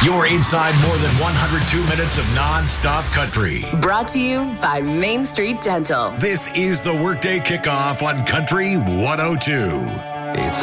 You're inside more than 102 minutes of non-stop country. Brought to you by Main Street Dental. This is the Workday Kickoff on Country 102. It's